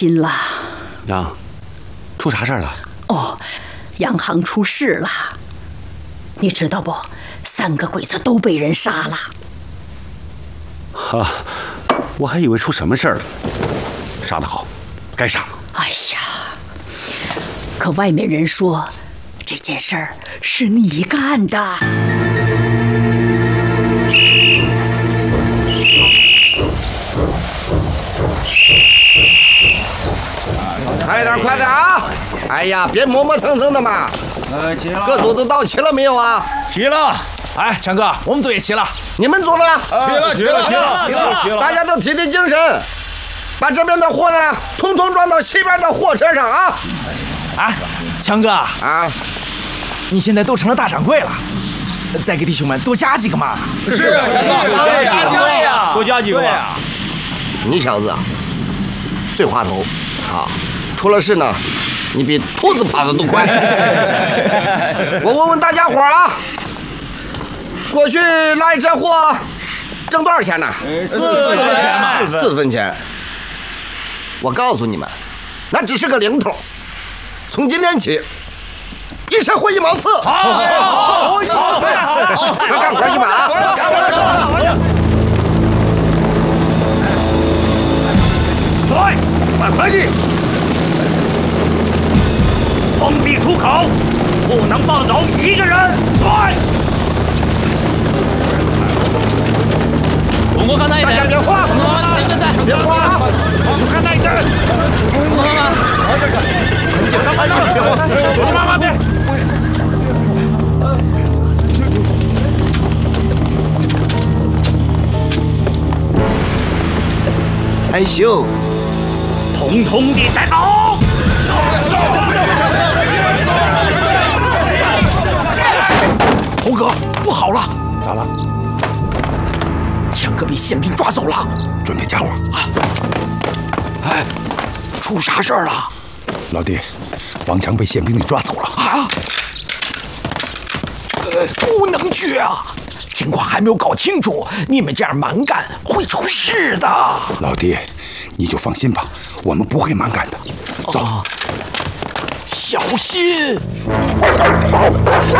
心了。 娘，出啥事儿了？ 哦，洋行出事了，你知道不？3个鬼子都被人杀了。 哈，我还以为出什么事儿了。杀得好，该杀。 哎呀，可外面人说这件事儿是你干的。 快点，快点啊！哎呀，别磨磨蹭蹭的嘛。 齐了。 各组都到齐了没有啊？ 齐了。哎，强哥，我们组也齐了。 你们组呢？ 齐了。 大家都提提精神，把这边的货呢，统统装到西边的货车上啊！ 哎，强哥啊， 你现在都成了大掌柜了，再给弟兄们多加几个嘛。 是啊，对呀， 多加几个嘛。 你小子啊，最滑头啊！出了事呢，你比兔子跑得都快。我问问大家伙啊，过去拉一车货挣多少钱呢 ？4分钱嘛。 4分钱。我告诉你们，那只是个零头。从今天起，一车货1毛4。好，1毛4。好，快干活去吧啊！ 来，把会计封闭出口，不能放走1个人。来， 我看那一大家别慌，别慌啊！ 我看那一阵， 很紧张，别慌， 慢慢的。 害羞， 统统地带走。 红哥，不好了！ 咋了？ 强哥被宪兵抓走了， 准备家伙啊！哎，出啥事儿了？ 老弟，王强被宪兵给抓走了啊！不能去啊！情况还没有搞清楚，你们这样蛮干会出事的。 老弟，你就放心吧，我们不会蛮干的。走， 小心！